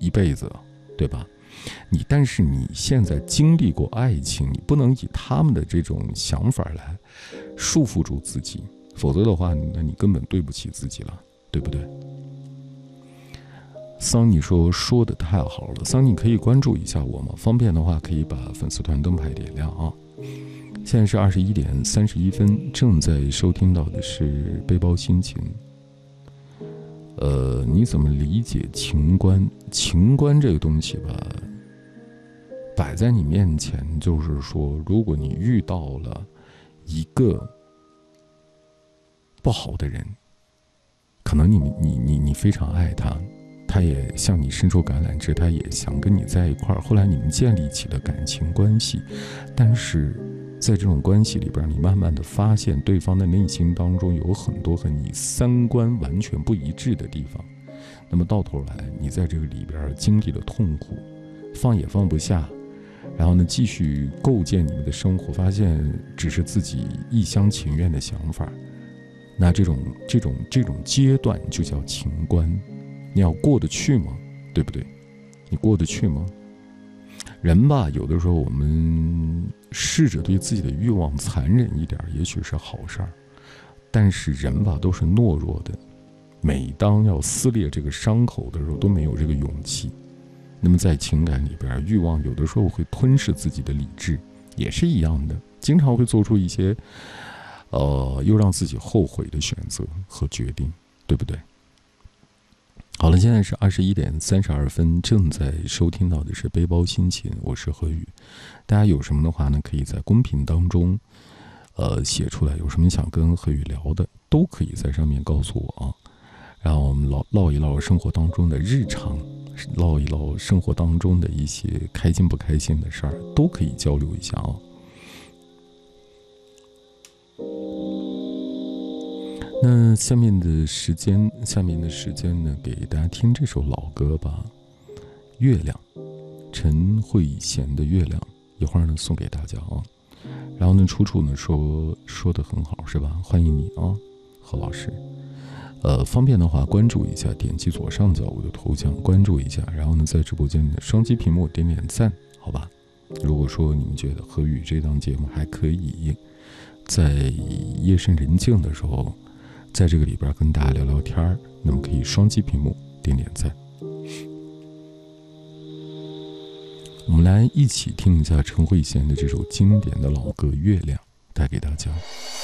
一辈子，对吧？但是你现在经历过爱情，你不能以他们的这种想法来束缚住自己，否则的话，那你根本对不起自己了，对不对？桑尼说的太好了，桑尼可以关注一下我吗？方便的话可以把粉丝团灯牌点亮啊。现在是21点31分，正在收听到的是背包心情。你怎么理解情关？情关这个东西吧，摆在你面前，就是说，如果你遇到了一个不好的人，可能你非常爱他，他也向你伸出橄榄枝，他也想跟你在一块儿，后来你们建立起了感情关系，但是在这种关系里边，你慢慢的发现对方的内心当中有很多和你三观完全不一致的地方，那么到头来，你在这个里边经历了痛苦，放也放不下，然后呢，继续构建你们的生活，发现只是自己一厢情愿的想法，那这种阶段就叫情关，你要过得去吗？对不对？你过得去吗？人吧，有的时候我们试着对自己的欲望残忍一点，也许是好事儿，但是人吧都是懦弱的，每当要撕裂这个伤口的时候，都没有这个勇气。那么在情感里边，欲望有的时候会吞噬自己的理智，也是一样的，经常会做出一些又让自己后悔的选择和决定，对不对？好了，现在是21点32分，正在收听到的是背包心情，我是何宇。大家有什么的话呢，可以在公屏当中写出来，有什么想跟何宇聊的，都可以在上面告诉我啊。然后我们唠一唠生活当中的日常，唠一唠生活当中的一些开心不开心的事儿，都可以交流一下啊。那下面的时间呢，给大家听这首老歌吧，《月亮》，陈慧娴的《月亮》，一会儿呢送给大家啊。然后呢，楚楚呢说的很好，是吧？欢迎你啊，何老师。方便的话关注一下，点击左上角我的头像关注一下，然后呢，在直播间的双击屏幕点点赞，好吧？如果说你们觉得何宇这档节目还可以，在夜深人静的时候，在这个里边跟大家聊聊天，那么可以双击屏幕点点赞。我们来一起听一下陈慧娴的这首经典的老歌《月亮》，带给大家。